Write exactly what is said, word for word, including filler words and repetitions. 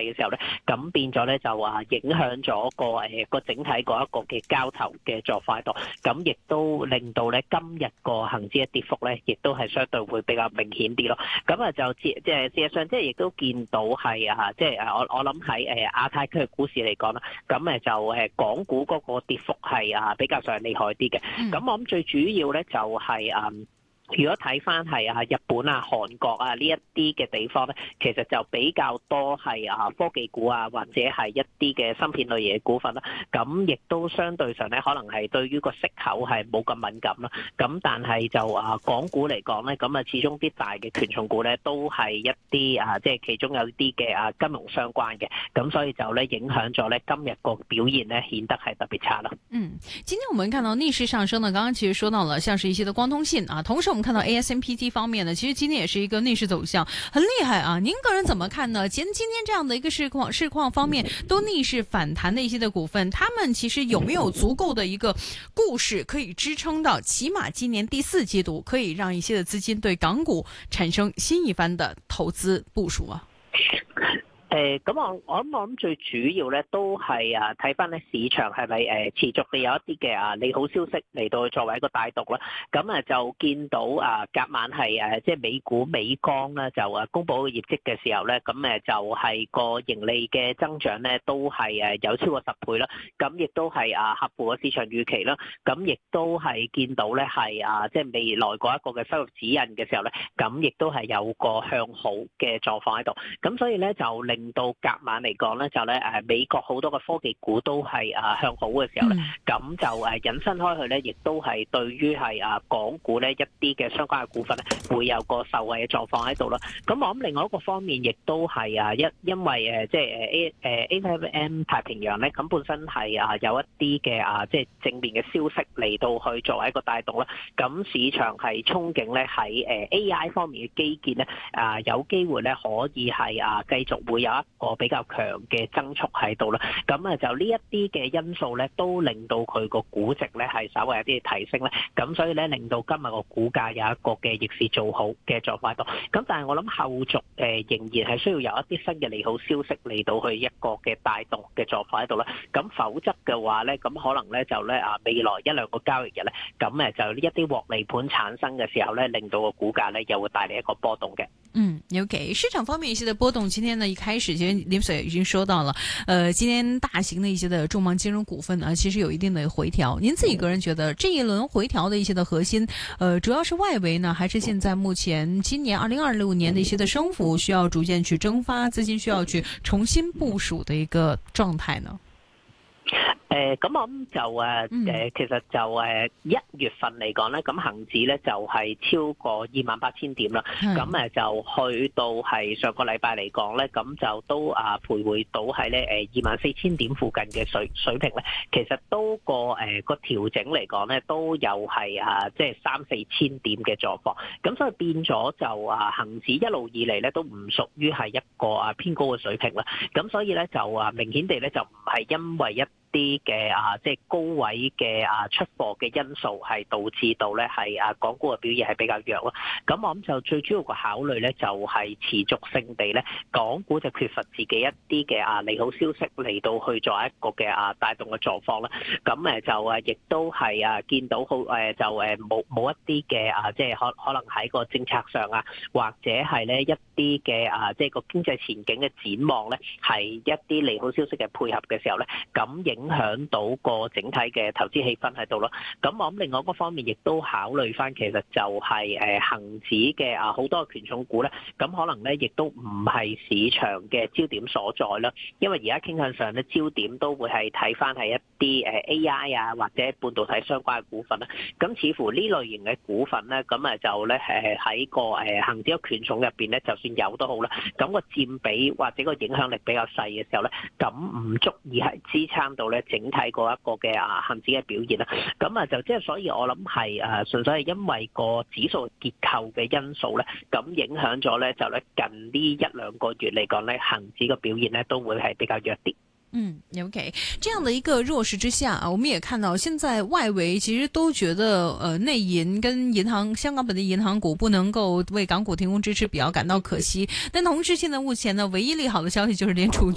嘅時候咧，咁變咗咧就話影響咗個誒個整體嗰一個嘅交投嘅狀況喺度，咁亦都令到咧今日個恒指嘅跌幅咧，亦都係相對會比較明顯啲咯。咁啊就即係事實上即係亦都見到係啊，即係誒我我諗喺誒亞太區嘅股市嚟講啦，咁誒就誒港股嗰個跌幅係啊比較上厲害啲嘅。咁我諗最主要咧就係啊。如果睇翻係啊日本啊韓國啊呢一啲嘅地方咧，其實就比較多係啊科技股啊或者係一啲嘅芯片類型嘅股份啦。咁亦都相對上咧，可能係對於個息口係冇咁敏感啦。咁但係就啊港股嚟講咧，咁啊始終啲大嘅權重股咧都係一啲啊即係其中有啲嘅啊金融相關嘅，咁所以就咧影響咗咧今日個表現咧顯得係特別差啦。 嗯，今天我們看到逆勢上升呢，剛剛其實說到了像是一些的光通信啊，同時我們看到 A S M P T 方面呢，其實今天也是一個逆勢走向，很厲害啊！您個人怎麼看呢？今今天這樣的一個市況市況方面都逆勢反彈的一些的股份，他們其實有沒有足夠的一個故事可以支撐到，起碼今年第四季度可以讓一些的資金對港股產生新一番的投資部署啊？ 誒咁我我諗我諗最主要咧都係啊睇翻咧市場係咪誒持續地有一啲嘅啊利好消息嚟到作為一個帶動啦，咁啊就見到啊隔晚係誒即係美股美光咧就啊公佈個業績嘅時候咧，咁誒就係個盈利嘅增長咧都係誒有超過十倍啦，咁亦都係啊合乎個市場預期啦，咁亦都係見到咧係啊即係未來嗰一個嘅收入指引嘅時候咧，咁亦都係有個向好嘅狀況喺度，咁所以咧就令令到隔晚嚟講咧，就咧誒美國好多嘅科技股都係啊向好嘅時候咧，咁、嗯、就誒引申開去咧，亦都係對於係啊港股咧一啲嘅相關嘅股份咧，會有個受惠嘅狀況喺度啦。咁我諗另外一個方面，亦都係啊一因為誒即係誒 A 誒 A F M 太平洋咧，咁本身係啊有一啲嘅啊即係正面嘅消息嚟到去作為一個帶動啦。咁市場係憧憬咧喺誒 A I 方面嘅基建咧啊有機會咧可以係啊繼續會有一個比較強嘅增速喺度啦，咁啊就呢一啲嘅因素咧，都令到佢個估值咧係稍微有啲提升咧，咁所以咧令到今日個股價有一個嘅逆市做好嘅狀況喺度。咁但係我諗後續誒仍然係需要有一啲新嘅利好消息嚟到去一個嘅帶動嘅狀況喺度啦。咁否則嘅話咧，咁可能咧就咧啊未來一兩個交易日咧，咁誒就呢一啲獲利盤產生嘅時候咧，令到個股價咧又會帶嚟一個波動嘅。 嗯 ，OK， 市場方面一些的波動，今天呢一開始，其實林 Sir 已經說到了，呃，今天大型的一些的重磅金融股份呢，其實有一定的回調。您自己個人覺得這一輪回調的一些的核心，呃，主要是外圍呢，還是現在目前今年二零二六年的一些的升幅需要逐漸去蒸發，資金需要去重新部署的一個狀態呢？ 誒咁我諗就誒誒，其實就誒一月份嚟講咧，咁恒指咧就係超過二萬八千點啦。咁誒就去到係上個禮拜嚟講咧，咁就都啊徘徊到係咧誒二萬四千點附近嘅水水平咧。其實都個誒個調整嚟講咧，都有係啊即係三四千點嘅狀況。咁所以變咗就啊恒指一路以嚟咧都唔屬於係一個啊偏高嘅水平啦。咁所以咧就啊明顯地咧就唔係因為一啲嘅啊，即係高位嘅啊出貨嘅因素係導致到咧係啊港股嘅表現係比較弱咯。咁我諗就最主要個考慮咧就係持續性地咧，港股就缺乏自己一啲嘅啊利好消息嚟到去做一個嘅啊帶動嘅狀況啦。咁誒就啊亦都係啊見到好誒就誒冇冇一啲嘅啊即係可可能喺個政策上啊，或者係咧一啲嘅啊即係個經濟前景嘅展望咧，係一啲利好消息嘅配合嘅時候咧，咁影響到個整體嘅投資氣氛喺度咯。咁我諗另外一個方面，亦都考慮翻，其實就係誒恆指嘅啊好多權重股咧，咁可能咧亦都唔係市場嘅焦點所在啦。因為而家傾向上咧，焦點都會係睇翻係一啲誒 A I 啊或者半導體相關嘅股份啦。咁似乎呢類型嘅股份咧，咁啊就咧誒喺個誒恆指嘅權重入邊咧，就算有都好啦，咁個佔比或者個影響力比較細嘅時候咧，咁唔足以係支撐到咧整體嗰一個嘅啊恆指嘅表現啦。咁啊就即係所以我諗係誒純粹係因為個指數結構嘅因素咧，咁影響咗咧就咧近呢一兩個月嚟講咧，恆指嘅表現咧都會係比較弱啲。 嗯 ，OK， 這樣的一個弱勢之下啊，我們也看到現在外圍其實都覺得，呃，內銀跟銀行香港本地銀行股不能夠為港股提供支持，比較感到可惜。但同時，現在目前呢，唯一利好的消息就是聯儲